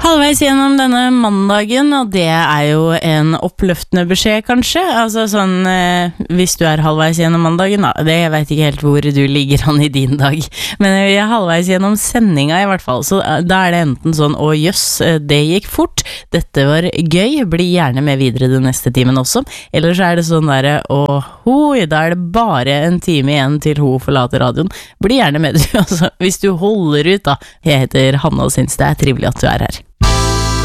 Halvveis gjennom denne mandagen, og det jo en oppløftende beskjed kanskje, altså sånn, hvis du halvveis gjennom mandagen da, jeg vet ikke helt hvor du ligger an i din dag, men vi halvveis gjennom sendinga i hvert fall, så da det enten sånn, å jøss, det gikk fort, dette var gøy, bli gjerne med videre den neste timen også, eller så det sånn der, hoi, da det bare en time igjen til ho forlater radioen, bli gjerne med, altså, hvis du holder ut da, jeg heter Hanne og synes det trivelig at du her.